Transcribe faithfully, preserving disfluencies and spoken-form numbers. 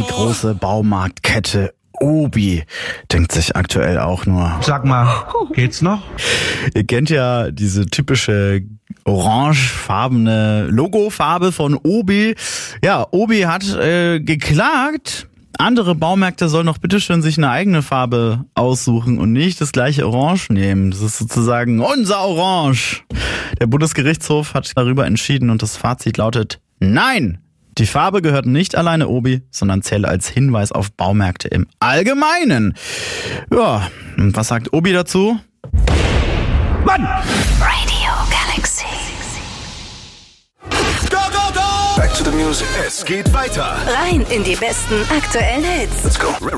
große Baumarktkette Obi denkt sich aktuell auch nur. Sag mal, geht's noch? Ihr kennt ja diese typische orangefarbene Logofarbe von Obi. Ja, Obi hat äh, geklagt. Andere Baumärkte sollen doch bitteschön sich eine eigene Farbe aussuchen und nicht das gleiche Orange nehmen. Das ist sozusagen unser Orange. Der Bundesgerichtshof hat darüber entschieden und das Fazit lautet: Nein! Die Farbe gehört nicht alleine Obi, sondern zählt als Hinweis auf Baumärkte im Allgemeinen. Ja, und was sagt Obi dazu? Mann! Radio Galaxy. Go, go, go! Back to the music. Es geht weiter. Rein in die besten aktuellen Hits. Let's go.